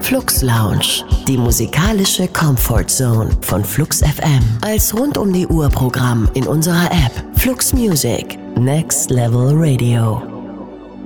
Flux Lounge, die musikalische Comfort Zone von Flux FM. Als rund-um-die-Uhr-Programm in unserer App Flux Music. Next Level Radio.